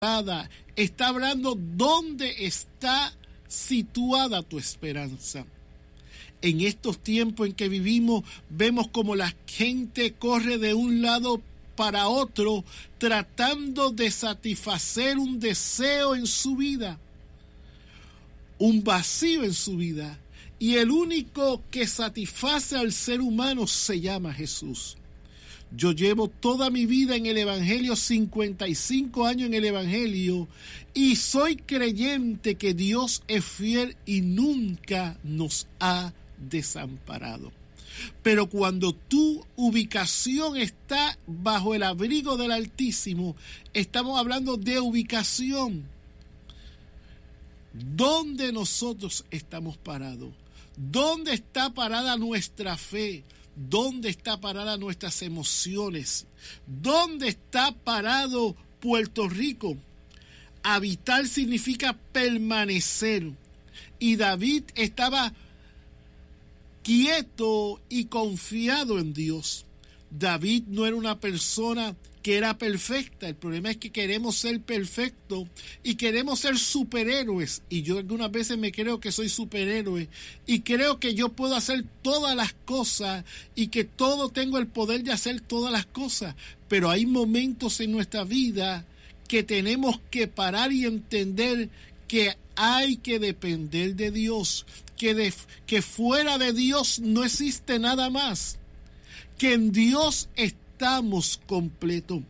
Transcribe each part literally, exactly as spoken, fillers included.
Está hablando dónde está situada tu esperanza. En estos tiempos en que vivimos, vemos como la gente corre de un lado para otro, tratando de satisfacer un deseo en su vida, un vacío en su vida. Y el único que satisface al ser humano se llama Jesús. Yo llevo toda mi vida en el Evangelio, cincuenta y cinco años en el Evangelio, y soy creyente que Dios es fiel y nunca nos ha desamparado. Pero cuando tu ubicación está bajo el abrigo del Altísimo, estamos hablando de ubicación. ¿Dónde nosotros estamos parados? ¿Dónde está parada nuestra fe? ¿Dónde está parada nuestras emociones? ¿Dónde está parado Puerto Rico? Habitar significa permanecer. Y David estaba quieto y confiado en Dios. David no era una persona que era perfecta. El problema es que queremos ser perfectos y queremos ser superhéroes. Y yo algunas veces me creo que soy superhéroe y creo que yo puedo hacer todas las cosas y que todo tengo el poder de hacer todas las cosas. Pero hay momentos en nuestra vida que tenemos que parar y entender que hay que depender de Dios, que, de, que fuera de Dios no existe nada más, que en Dios estamos completos.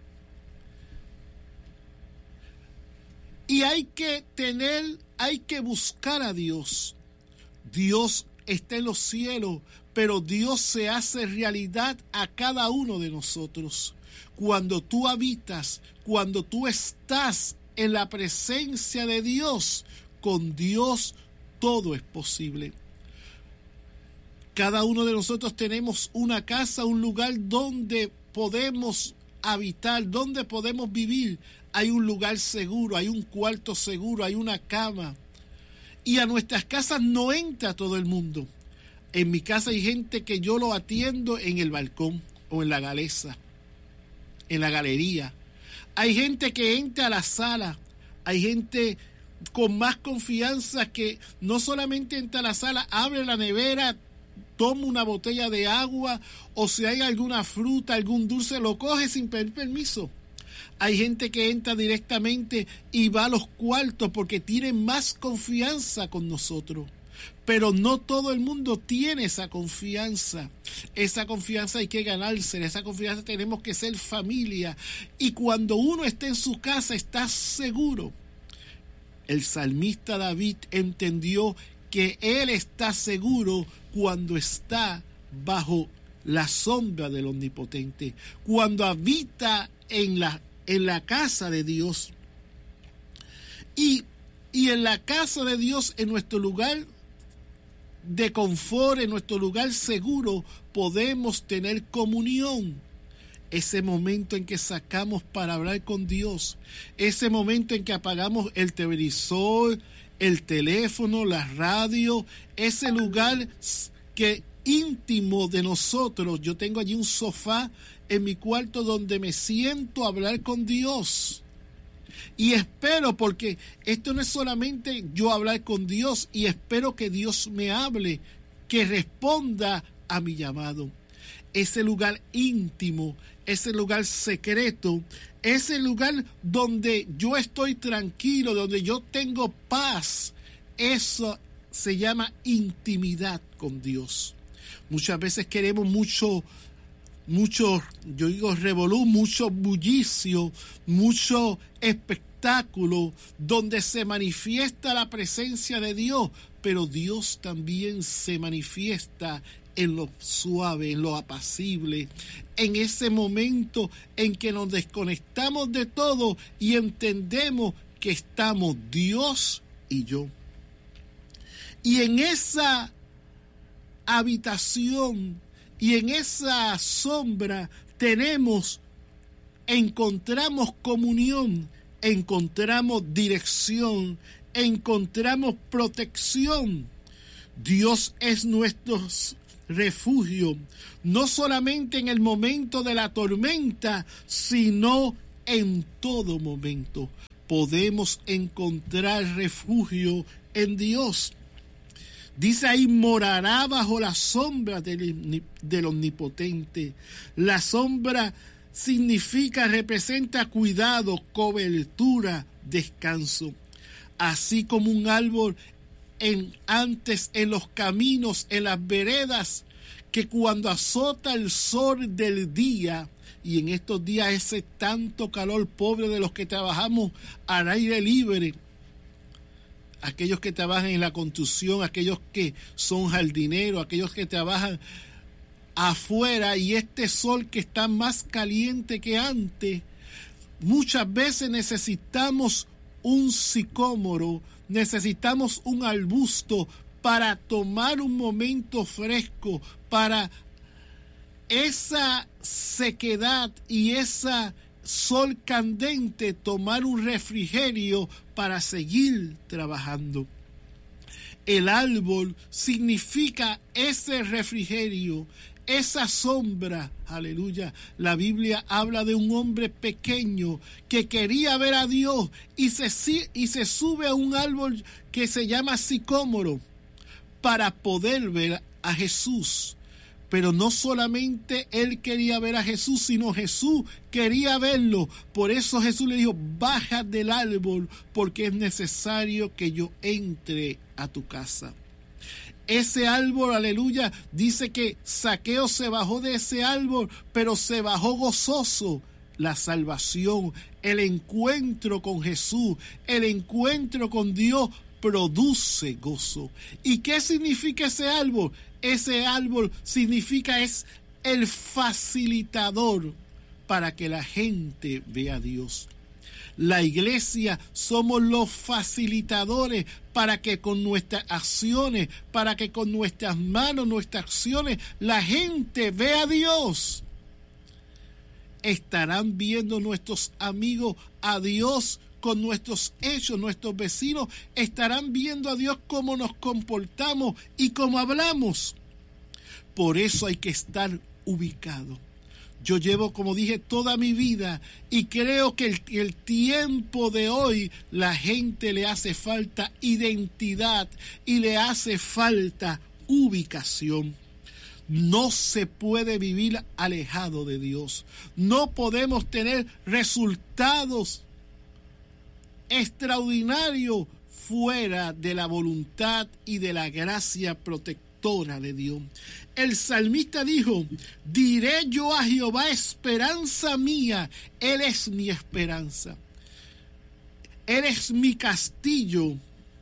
Y hay que tener, hay que buscar a Dios. Dios está en los cielos, pero Dios se hace realidad a cada uno de nosotros. Cuando tú habitas, cuando tú estás en la presencia de Dios, con Dios todo es posible. Cada uno de nosotros tenemos una casa, un lugar donde podemos habitar, donde podemos vivir. Hay un lugar seguro, hay un cuarto seguro, hay una cama. Y a nuestras casas no entra todo el mundo. En mi casa hay gente que yo lo atiendo en el balcón o en la galesa, en la galería. Hay gente que entra a la sala, hay gente con más confianza que no solamente entra a la sala, abre la nevera, toma una botella de agua o si hay alguna fruta, algún dulce, lo coge sin pedir permiso. Hay gente que entra directamente y va a los cuartos porque tiene más confianza con nosotros. Pero no todo el mundo tiene esa confianza. Esa confianza hay que ganársela. Esa confianza tenemos que ser familia. Y cuando uno está en su casa, está seguro. El salmista David entendió que él está seguro cuando está bajo la sombra del Omnipotente. Cuando habita en la, en la casa de Dios. Y, y en la casa de Dios, en nuestro lugar de confort, en nuestro lugar seguro, podemos tener comunión. Ese momento en que sacamos para hablar con Dios, ese momento en que apagamos el televisor, el teléfono, la radio, ese lugar que íntimo de nosotros. Yo tengo allí un sofá en mi cuarto donde me siento a hablar con Dios. Y espero, porque esto no es solamente yo hablar con Dios, y espero que Dios me hable, que responda a mi llamado. Ese lugar íntimo, ese lugar secreto, ese lugar donde yo estoy tranquilo, donde yo tengo paz, eso se llama intimidad con Dios. Muchas veces queremos mucho, mucho, yo digo revolú, mucho bullicio, mucho espectáculo, donde se manifiesta la presencia de Dios, pero Dios también se manifiesta en lo suave, en lo apacible, en ese momento en que nos desconectamos de todo y entendemos que estamos Dios y yo. Y en esa habitación y en esa sombra tenemos, encontramos comunión, encontramos dirección, encontramos protección. Dios es nuestro refugio, no solamente en el momento de la tormenta, sino en todo momento podemos encontrar refugio en Dios. Dice ahí, morará bajo la sombra del, del Omnipotente. La sombra significa, representa cuidado, cobertura, descanso. Así como un árbol en, antes en los caminos, en las veredas, que cuando azota el sol del día, y en estos días ese tanto calor, pobre de los que trabajamos al aire libre, aquellos que trabajan en la construcción, aquellos que son jardineros, aquellos que trabajan afuera, y este sol que está más caliente que antes, muchas veces necesitamos un sicómoro, necesitamos un arbusto para tomar un momento fresco, para esa sequedad y esa sol candente, tomar un refrigerio para seguir trabajando. El árbol significa ese refrigerio, esa sombra. Aleluya. La Biblia habla de un hombre pequeño que quería ver a Dios y se, y se sube a un árbol que se llama sicómoro para poder ver a Jesús. Pero no solamente él quería ver a Jesús, sino Jesús quería verlo. Por eso Jesús le dijo, baja del árbol, porque es necesario que yo entre a tu casa. Ese árbol, aleluya, dice que Zaqueo se bajó de ese árbol, pero se bajó gozoso. La salvación, el encuentro con Jesús, el encuentro con Dios produce gozo. ¿Y qué significa ese árbol? Ese árbol significa es el facilitador para que la gente vea a Dios. La iglesia somos los facilitadores para que con nuestras acciones, para que con nuestras manos, nuestras acciones, la gente vea a Dios. Estarán viendo nuestros amigos a Dios con nuestros hechos, nuestros vecinos estarán viendo a Dios cómo nos comportamos y cómo hablamos. Por eso hay que estar ubicado. Yo llevo, como dije, toda mi vida y creo que el, el tiempo de hoy la gente le hace falta identidad y le hace falta ubicación. No se puede vivir alejado de Dios. No podemos tener resultados extraordinarios fuera de la voluntad y de la gracia protectora de Dios. El salmista dijo, diré yo a Jehová, esperanza mía, Él es mi esperanza. Él es mi castillo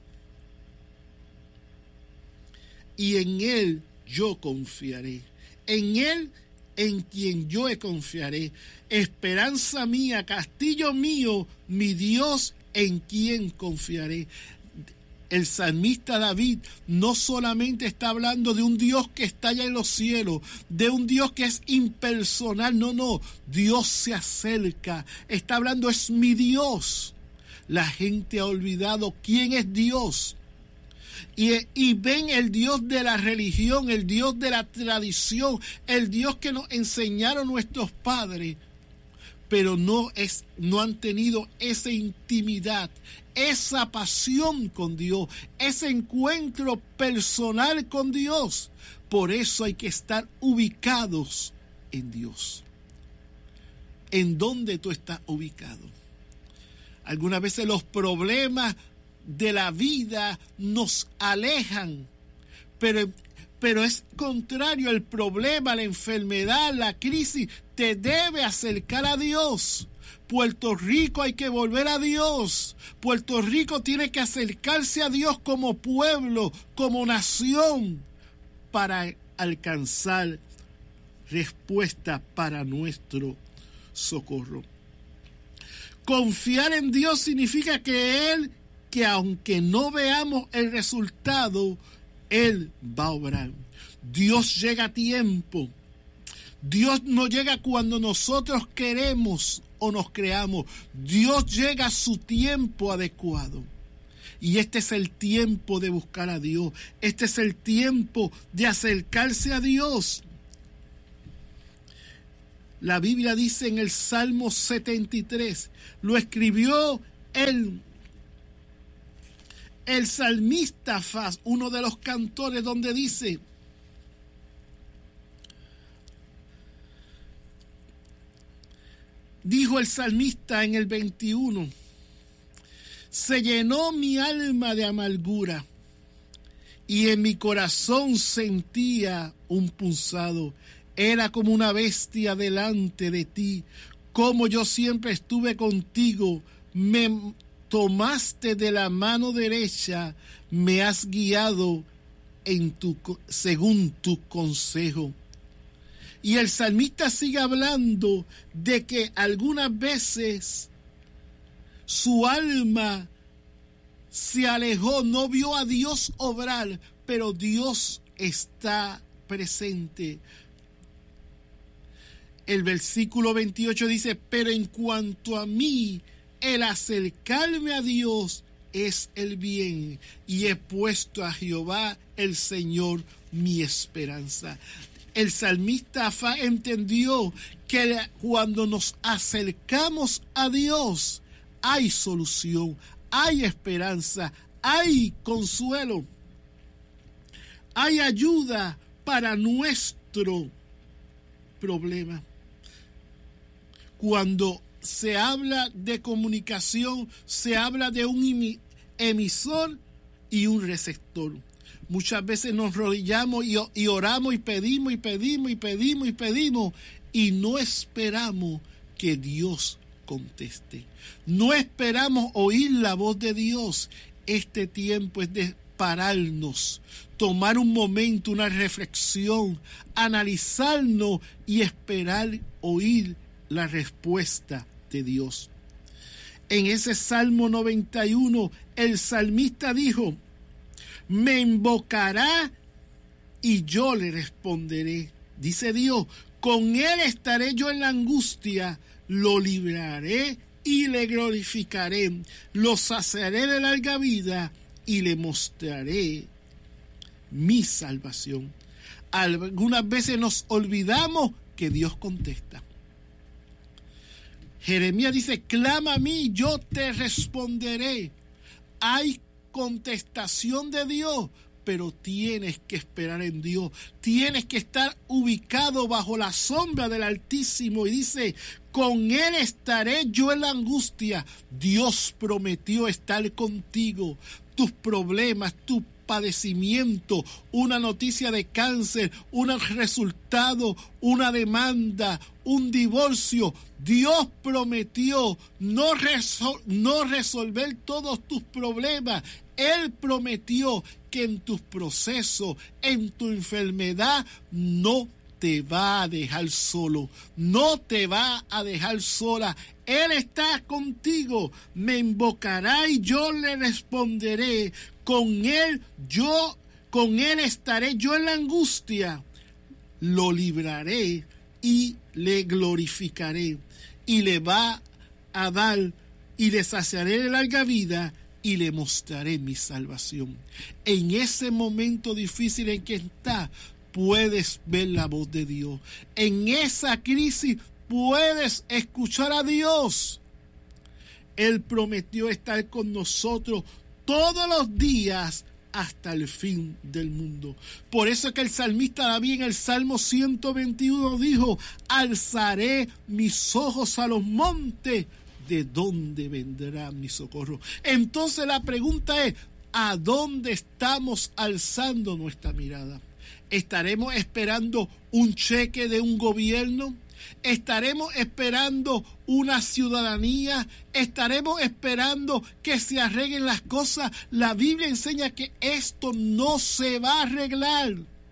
y en Él yo confiaré. En Él, en quien yo confiaré. Esperanza mía, castillo mío, mi Dios, en quien confiaré. El salmista David no solamente está hablando de un Dios que está allá en los cielos, de un Dios que es impersonal, no, no, Dios se acerca, está hablando, es mi Dios. La gente ha olvidado quién es Dios. Y, y ven el Dios de la religión, el Dios de la tradición, el Dios que nos enseñaron nuestros padres, pero no, es, no han tenido esa intimidad, esa pasión con Dios, ese encuentro personal con Dios. Por eso hay que estar ubicados en Dios. ¿En dónde tú estás ubicado? Algunas veces los problemas de la vida nos alejan, pero, pero es contrario, el problema, la enfermedad, la crisis te debe acercar a Dios. Puerto Rico hay que volver a Dios. Puerto Rico tiene que acercarse a Dios como pueblo, como nación, para alcanzar respuesta para nuestro socorro. Confiar en Dios significa que Él, que aunque no veamos el resultado, Él va a obrar. Dios llega a tiempo. Dios no llega cuando nosotros queremos o nos creamos. Dios llega a su tiempo adecuado. Y este es el tiempo de buscar a Dios. Este es el tiempo de acercarse a Dios. La Biblia dice en el Salmo setenta y tres, lo escribió el, el salmista Asaf, uno de los cantores, donde dice: dijo el salmista en el veintiuno, se llenó mi alma de amargura y en mi corazón sentía un punzado. Era como una bestia delante de ti. Como yo siempre estuve contigo, me tomaste de la mano derecha, me has guiado en tu, según tu consejo. Y el salmista sigue hablando de que algunas veces su alma se alejó, no vio a Dios obrar, pero Dios está presente. El versículo veintiocho dice: pero en cuanto a mí, el acercarme a Dios es el bien, y he puesto a Jehová el Señor mi esperanza. El salmista Asaf entendió que cuando nos acercamos a Dios hay solución, hay esperanza, hay consuelo, hay ayuda para nuestro problema. Cuando se habla de comunicación, se habla de un emisor y un receptor. Muchas veces nos arrodillamos y, y oramos y pedimos y pedimos y pedimos y pedimos y no esperamos que Dios conteste. No esperamos oír la voz de Dios. Este tiempo es de pararnos, tomar un momento, una reflexión, analizarnos y esperar oír la respuesta de Dios. En ese Salmo noventa y uno, el salmista dijo: me invocará y yo le responderé. Dice Dios: con él estaré yo en la angustia, lo libraré y le glorificaré, lo saciaré de larga vida y le mostraré mi salvación. Algunas veces nos olvidamos que Dios contesta. Jeremías dice: clama a mí, yo te responderé. Hay contestación de Dios, pero tienes que esperar en Dios. Tienes que estar ubicado bajo la sombra del Altísimo. Y dice: con él estaré yo en la angustia. Dios prometió estar contigo. Tus problemas, tu padecimiento, una noticia de cáncer, un resultado, una demanda, un divorcio. Dios prometió no, resol- no resolver todos tus problemas. Él prometió que en tus procesos, en tu enfermedad, no te va a dejar solo, no te va a dejar sola. Él está contigo. Me invocará y yo le responderé. Con él yo, con él estaré yo en la angustia. Lo libraré y le glorificaré. Y le va a dar y le saciaré de larga vida y le mostraré mi salvación. En ese momento difícil en que está, puedes ver la voz de Dios. En esa crisis puedes escuchar a Dios. Él prometió estar con nosotros todos los días hasta el fin del mundo. Por eso es que el salmista David en el Salmo ciento veintiuno dijo: alzaré mis ojos a los montes, ¿de dónde vendrá mi socorro? Entonces la pregunta es: ¿a dónde estamos alzando nuestra mirada? ¿Estaremos esperando un cheque de un gobierno? ¿Estaremos esperando una ciudadanía? ¿Estaremos esperando que se arreglen las cosas? La Biblia enseña que esto no se va a arreglar,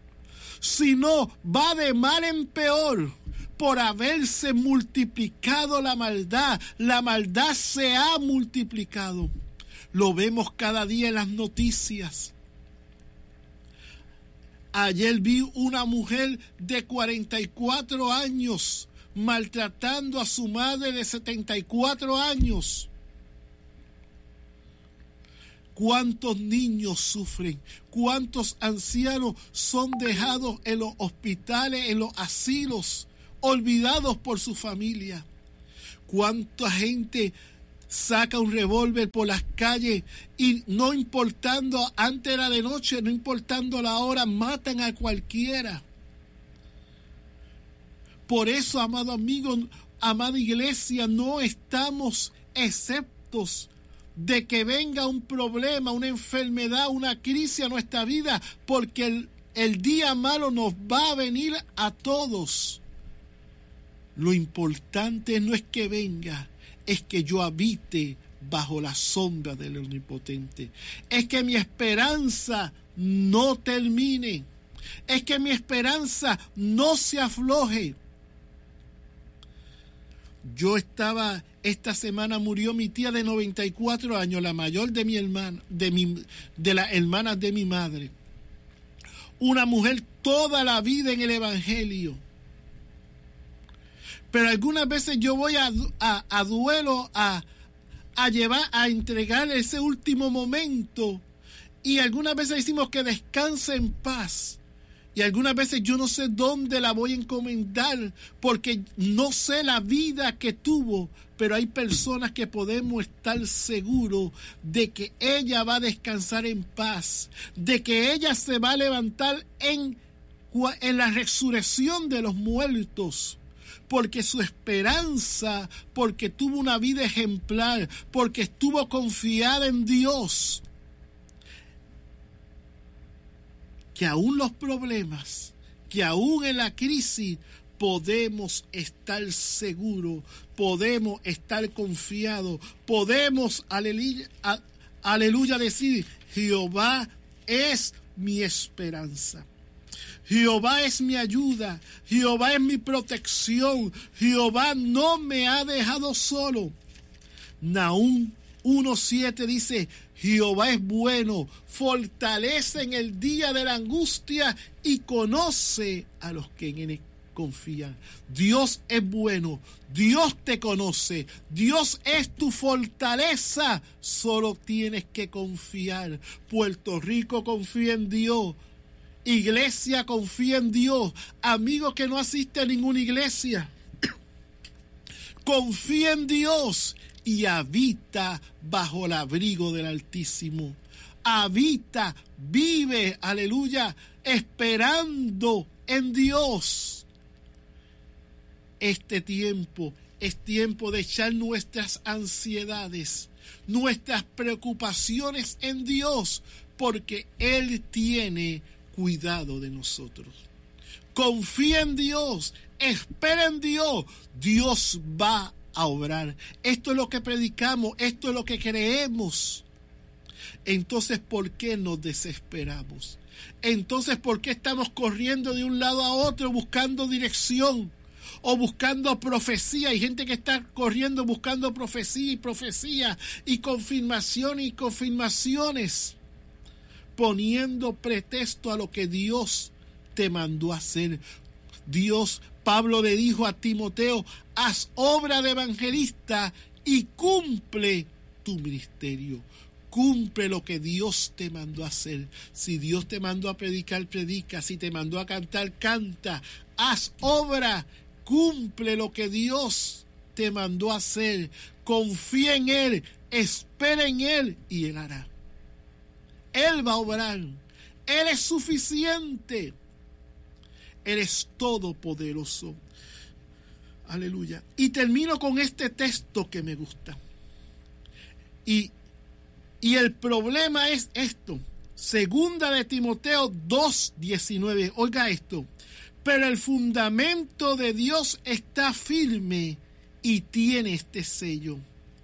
sino va de mal en peor por haberse multiplicado la maldad. La maldad se ha multiplicado. Lo vemos cada día en las noticias. Ayer vi una mujer de cuarenta y cuatro años maltratando a su madre de setenta y cuatro años. ¿Cuántos niños sufren? ¿Cuántos ancianos son dejados en los hospitales, en los asilos? olvidados por su familia. ¿Cuánta gente saca un revólver por las calles y no importando, antes era de noche, no importando la hora, matan a cualquiera? Por eso, amado amigo, amada iglesia, no estamos exceptos de que venga un problema, una enfermedad, una crisis a nuestra vida, porque el, el día malo nos va a venir a todos. Lo importante no es que venga, es que yo habite bajo la sombra del Omnipotente. Es que mi esperanza no termine. Es que mi esperanza no se afloje. Yo estaba, esta semana murió mi tía de noventa y cuatro años, la mayor de mi hermana, de mi, de las hermanas de mi madre. Una mujer toda la vida en el Evangelio. Pero algunas veces yo voy a, a, a duelo, a, a llevar, a entregar ese último momento. Y algunas veces decimos que descanse en paz. Y algunas veces yo no sé dónde la voy a encomendar, porque no sé la vida que tuvo, pero hay personas que podemos estar seguros de que ella va a descansar en paz, de que ella se va a levantar en, en la resurrección de los muertos, porque su esperanza, porque tuvo una vida ejemplar, porque estuvo confiada en Dios. Que aún los problemas, que aún en la crisis podemos estar seguros, podemos estar confiados, podemos, aleluya, aleluya, decir, Jehová es mi esperanza. Jehová es mi ayuda, Jehová es mi protección, Jehová no me ha dejado solo. Nahum uno siete dice, Jehová es bueno, fortalece en el día de la angustia y conoce a los que en él confían. Dios es bueno, Dios te conoce, Dios es tu fortaleza, solo tienes que confiar. Puerto Rico confía en Dios, iglesia confía en Dios, amigo que no asiste a ninguna iglesia, confía en Dios y habita bajo el abrigo del Altísimo. Habita, vive, aleluya, esperando en Dios. Este tiempo es tiempo de echar nuestras ansiedades, nuestras preocupaciones en Dios, porque Él tiene cuidado de nosotros. Confía en Dios, espera en Dios, Dios va a obrar. Esto es lo que predicamos, esto es lo que creemos. Entonces, ¿por qué nos desesperamos? Entonces, ¿por qué estamos corriendo de un lado a otro buscando dirección o buscando profecía? Hay gente que está corriendo buscando profecía y profecía y confirmación y confirmaciones, poniendo pretexto a lo que Dios te mandó a hacer. Dios, Pablo le dijo a Timoteo, haz obra de evangelista y cumple tu ministerio. Cumple lo que Dios te mandó a hacer. Si Dios te mandó a predicar, predica. Si te mandó a cantar, canta. Haz obra, cumple lo que Dios te mandó a hacer. Confía en Él, espera en Él y Él hará. Él va a obrar. Él es suficiente. Él es todopoderoso. Aleluya. Y termino con este texto que me gusta. Y, y el problema es esto. Segunda de Timoteo dos diecinueve. Oiga esto. Pero el fundamento de Dios está firme y tiene este sello.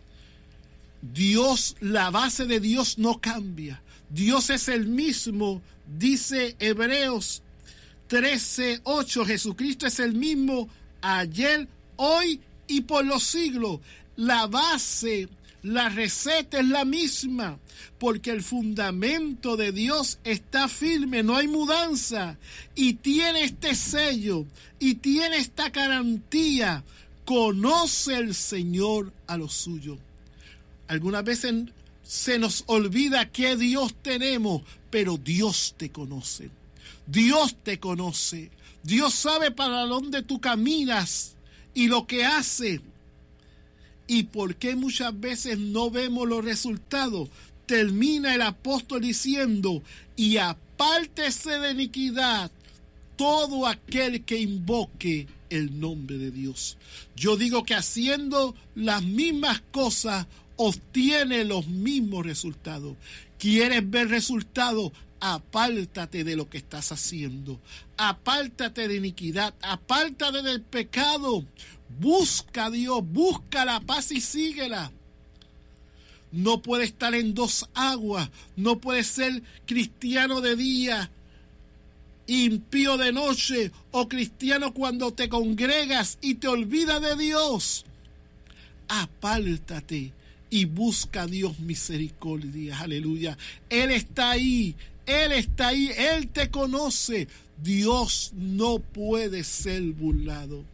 Dios, la base de Dios no cambia. Dios es el mismo, dice Hebreos trece ocho. Jesucristo es el mismo ayer, hoy y por los siglos. La base, la receta es la misma, porque el fundamento de Dios está firme, no hay mudanza, y tiene este sello, y tiene esta garantía. Conoce el Señor a los suyos. Algunas veces se nos olvida qué Dios tenemos, pero Dios te conoce. Dios te conoce. Dios sabe para dónde tú caminas y lo que hace. ¿Y por qué muchas veces no vemos los resultados? Termina el apóstol diciendo, y apártese de iniquidad todo aquel que invoque el nombre de Dios. Yo digo que haciendo las mismas cosas obtiene los mismos resultados. ¿Quieres ver resultados? Apártate de lo que estás haciendo. Apártate de iniquidad. Apártate del pecado. Busca a Dios. Busca la paz y síguela. No puedes estar en dos aguas. No puedes ser cristiano de día, impío de noche, o cristiano cuando te congregas y te olvidas de Dios. Apártate y busca a Dios misericordia. Aleluya. Él está ahí. Él está ahí. Él te conoce. Dios no puede ser burlado.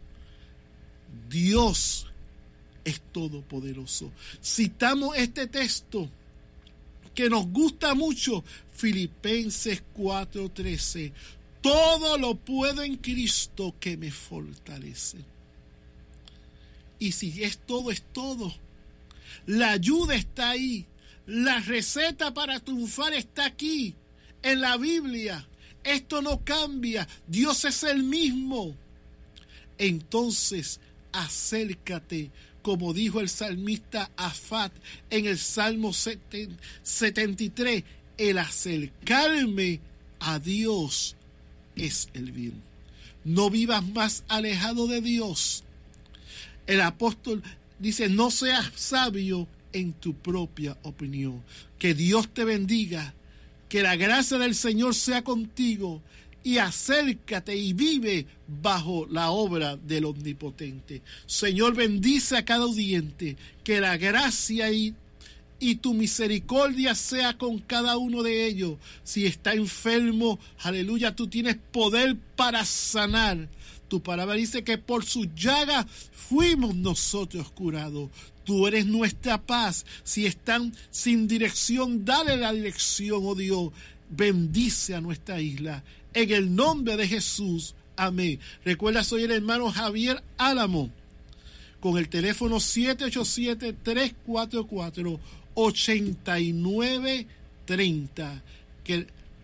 Dios es todopoderoso. Citamos este texto que nos gusta mucho, Filipenses cuatro trece. Todo lo puedo en Cristo que me fortalece. Y si es todo, es todo. La ayuda está ahí. La receta para triunfar está aquí, en la Biblia. Esto no cambia. Dios es el mismo. Entonces, acércate, como dijo el salmista Asaf en el Salmo setenta y tres, el acercarme a Dios es el bien. No vivas más alejado de Dios. El apóstol dice, no seas sabio en tu propia opinión. Que Dios te bendiga, que la gracia del Señor sea contigo, y acércate y vive bajo la obra del Omnipotente. Señor, bendice a cada oyente, que la gracia y, y tu misericordia sea con cada uno de ellos. Si está enfermo, aleluya, tú tienes poder para sanar. Tu palabra dice que por sus llagas fuimos nosotros curados. Tú eres nuestra paz. Si están sin dirección, dale la dirección, oh Dios. Bendice a nuestra isla. En el nombre de Jesús. Amén. Recuerda, soy el hermano Javier Álamo, con el teléfono siete ocho siete, tres cuatro cuatro, ocho nueve tres cero. Que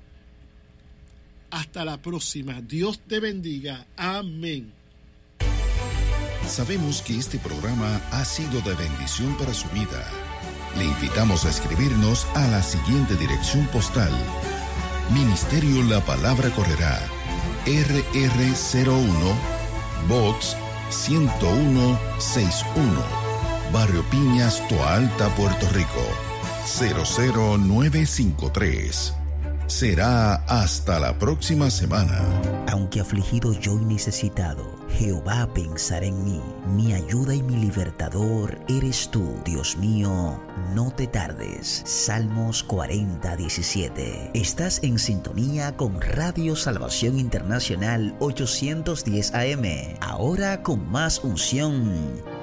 hasta la próxima. Dios te bendiga. Amén. Sabemos que este programa ha sido de bendición para su vida. Le invitamos a escribirnos a la siguiente dirección postal: Ministerio La Palabra Correrá, R R cero uno, Box ciento uno sesenta y uno, Barrio Piñas, Toa Alta, Puerto Rico, cero cero nueve cinco tres. Será hasta la próxima semana. Aunque afligido yo y necesitado, Jehová pensará en mí. Mi ayuda y mi libertador eres tú. Dios mío, no te tardes. Salmos cuarenta, diecisiete. Estás en sintonía con Radio Salvación Internacional ochocientos diez A M. Ahora con más unción.